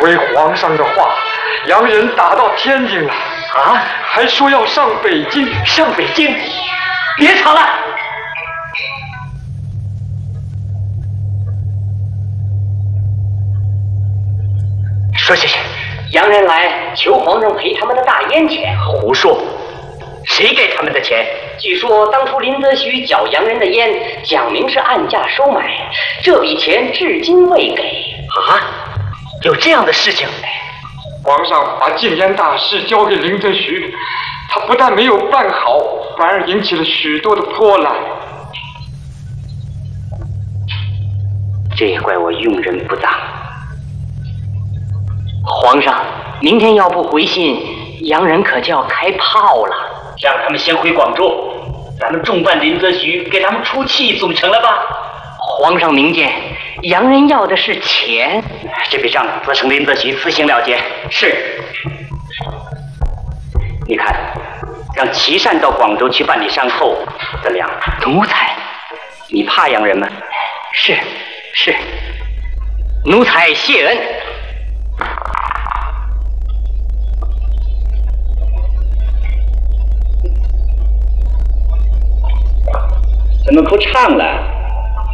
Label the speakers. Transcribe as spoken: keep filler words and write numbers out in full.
Speaker 1: 回皇上的话，洋人打到天津了
Speaker 2: 啊，
Speaker 1: 还说要上北京。
Speaker 2: 上北京？别吵了。说谢谢。洋人来求皇上赔他们的大烟钱。胡说！谁给他们的钱？据说当初林则徐缴洋人的烟，讲明是按价收买，这笔钱至今未给。啊？有这样的事情？
Speaker 1: 皇上把禁烟大事交给林则徐，他不但没有办好，反而引起了许多的波澜。
Speaker 2: 这也怪我用人不当。皇上，明天要不回信，洋人可就要开炮了。让他们先回广州，咱们重办林则徐，给他们出气总成了吧？皇上明鉴，洋人要的是钱，这笔账自称林则徐自行了结。是。你看，让琦善到广州去办理善后，怎么样？奴才，你怕洋人吗？是是，奴才谢恩。怎么不唱了？